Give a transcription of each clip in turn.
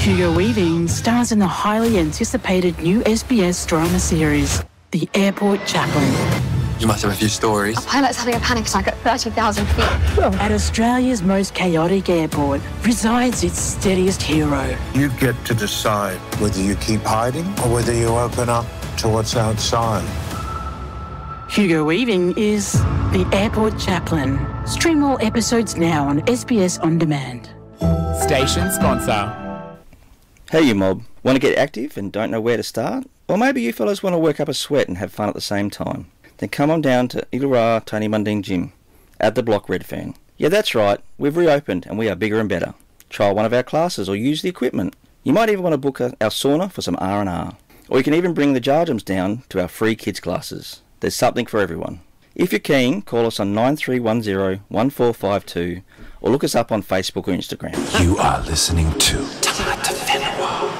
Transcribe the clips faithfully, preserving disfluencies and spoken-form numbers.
Hugo Weaving stars in the highly anticipated new S B S drama series, The Airport Chaplain. You must have a few stories. A pilot's having a panic attack at thirty thousand feet. At Australia's most chaotic airport resides its steadiest hero. You get to decide whether you keep hiding or whether you open up to what's outside. Hugo Weaving is The Airport Chaplain. Stream all episodes now on S B S On Demand. Station sponsor. Hey you mob, want to get active and don't know where to start? Or maybe you fellas want to work up a sweat and have fun at the same time? Then come on down to Illawarra Tony Mundine Gym at the Block Redfern. Yeah, that's right, we've reopened and we are bigger and better. Try one of our classes or use the equipment. You might even want to book a, our sauna for some R and R. Or you can even bring the Jarjums down to our free kids classes. There's something for everyone. If you're keen, call us on nine three one zero, one four five two or look us up on Facebook or Instagram. You are listening to Tangata Whenua.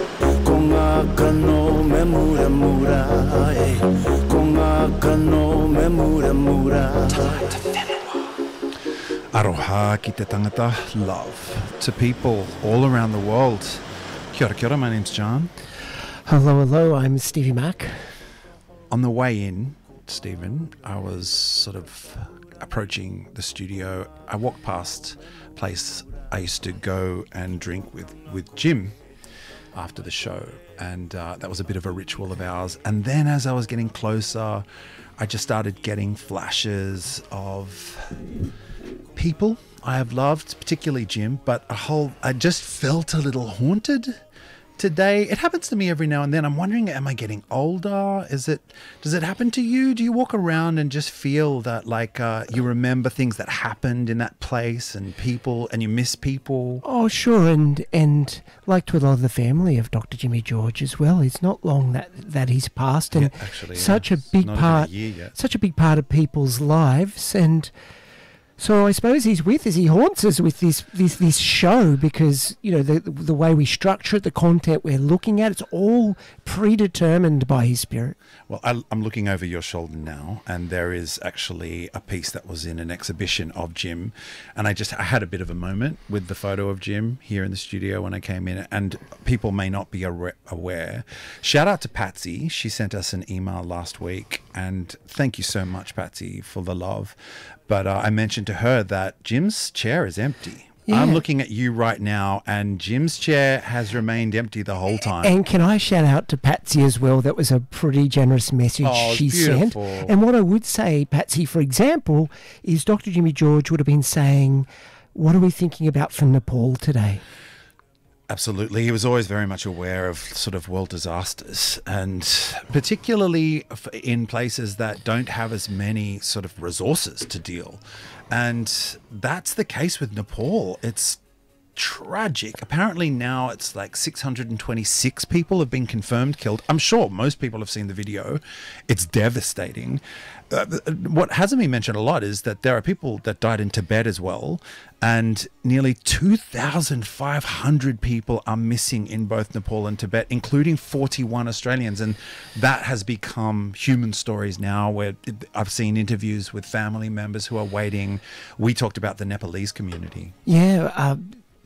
Aroha ki te tangata, love to people all around the world. Kia ora, kia ora, my name's John. Hello, hello, I'm Stevie Mack. On the way in, Stephen, I was sort of approaching the studio. I walked past a place I used to go and drink with, with Jim after the show, and uh, that was a bit of a ritual of ours. And then as I was getting closer, I just started getting flashes of people I have loved, particularly Jim, but a whole, I just felt a little haunted today. It happens to me every now and then. I'm wondering, am I getting older? Is it, does it happen to you? Do you walk around and just feel that like uh, you remember things that happened in that place and people, and you miss people? Oh, sure. And and like with a lot of the family of Doctor Jimmy George as well, it's not long that, that he's passed, and yeah, actually, such yeah. a big Not part, even a year yet. such a big part of people's lives. And so I suppose he's with us. He haunts us with this this this show because, you know, the the way we structure it, the content we're looking at, it's all predetermined by his spirit. Well, I, I'm looking over your shoulder now, and there is actually a piece that was in an exhibition of Jim, and I just I had a bit of a moment with the photo of Jim here in the studio when I came in, and people may not be aware. Shout out to Patsy. She sent us an email last week, and thank you so much, Patsy, for the love. But uh, I mentioned to her that Jim's chair is empty. Yeah. I'm looking at you right now, and Jim's chair has remained empty the whole time. And can I shout out to Patsy as well? That was a pretty generous message oh, she beautiful. sent. And what I would say, Patsy, for example, is Doctor Jimmy George would have been saying, what are we thinking about for Nepal today? Absolutely. He was always very much aware of sort of world disasters, and particularly in places that don't have as many sort of resources to deal. And that's the case with Nepal. It's tragic. Apparently now it's like six hundred twenty-six people have been confirmed killed. I'm sure most people have seen the video. It's devastating. Uh, what hasn't been mentioned a lot is that there are people that died in Tibet as well, and nearly two thousand five hundred people are missing in both Nepal and Tibet, including forty-one Australians, and that has become human stories now, where I've seen interviews with family members who are waiting. We talked about the Nepalese community. Yeah, uh,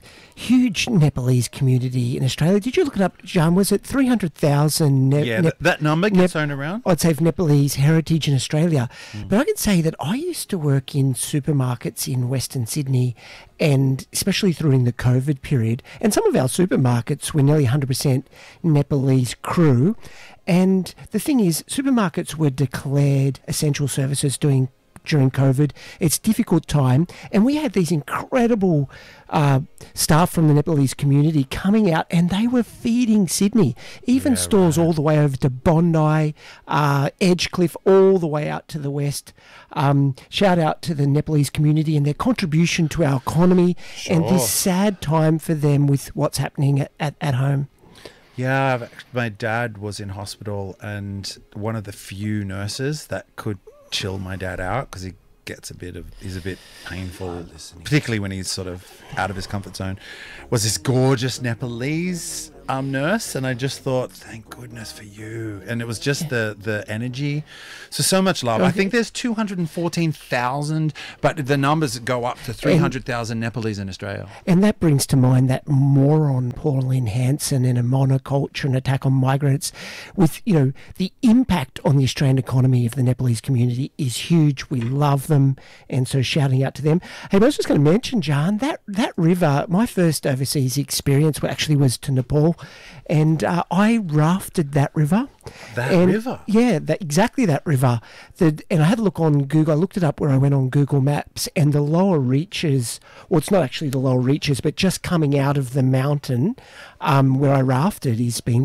huge Nepalese community in Australia. Did you look it up, John? Was it three hundred thousand? Ne- yeah, Nep- that, that number gets thrown around. I'd say of Nepalese heritage in Australia. Mm. But I can say that I used to work in supermarkets in Western Sydney, and especially during the COVID period, and some of our supermarkets were nearly one hundred percent Nepalese crew. And the thing is, supermarkets were declared essential services doing during COVID. It's a difficult time, and we had these incredible uh, staff from the Nepalese community coming out, and they were feeding Sydney, even yeah, stores right. all the way over to Bondi, uh, Edgecliff, all the way out to the west. Um, shout out to the Nepalese community and their contribution to our economy, sure. and this sad time for them with what's happening at, at, at home. Yeah, I've, my dad was in hospital, and one of the few nurses that could chill my dad out, because he gets a bit of he's a bit painful, particularly when he's sort of out of his comfort zone, was this gorgeous Nepalese um, nurse, and I just thought, thank goodness for you. And it was just the the energy. So so much love. I think there's two hundred fourteen thousand, but the numbers go up to three hundred thousand Nepalese in Australia. And that brings to mind that moron Pauline Hanson in a monoculture and attack on migrants, with, you know, the impact on the Australian economy of the Nepalese community is huge. We love them, and so shouting out to them. Hey, I was just going to mention, John, that, that river, my first overseas experience actually was to Nepal, and uh, I rafted that river. That and, river? Yeah, that, exactly that river. The, and I had a look on Google. I looked it up where I went on Google Maps, and the lower reaches, well, it's not actually the lower reaches, but just coming out of the mountain um, where I rafted is being